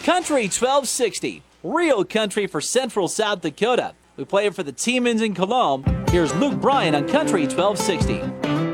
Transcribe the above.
Country 1260, real country for Central South Dakota. We play it for the Tiemans in Cologne. Here's Luke Bryan on Country 1260.